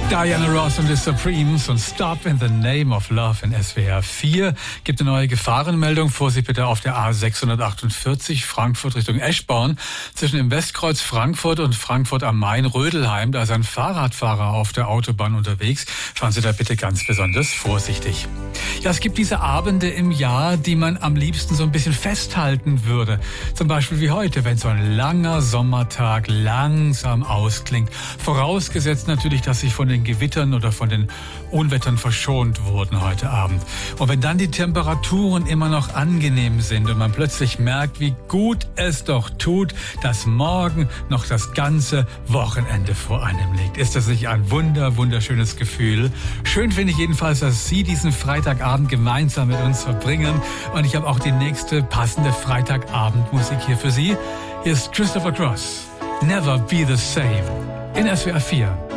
Diana Ross und the Supremes und Stop in the Name of Love in SWR 4. Gibt eine neue Gefahrenmeldung. Vorsicht bitte auf der A648 Frankfurt Richtung Eschborn. Zwischen dem Westkreuz Frankfurt und Frankfurt am Main Rödelheim. Da ist ein Fahrradfahrer auf der Autobahn unterwegs. Fahren Sie da bitte ganz besonders vorsichtig. Ja, es gibt diese Abende im Jahr, die man am liebsten so ein bisschen festhalten würde. Zum Beispiel wie heute, wenn so ein langer Sommertag langsam ausklingt. Vorausgesetzt natürlich, dass sich von den Gewittern oder von den Unwettern verschont wurden heute Abend. Und wenn dann die Temperaturen immer noch angenehm sind und man plötzlich merkt, wie gut es doch tut, dass morgen noch das ganze Wochenende vor einem liegt, ist das nicht ein wunderschönes Gefühl. Schön finde ich jedenfalls, dass Sie diesen Freitagabend gemeinsam mit uns verbringen. Und ich habe auch die nächste passende Freitagabendmusik hier für Sie. Hier ist Christopher Cross. Never Be the Same in SWR 4.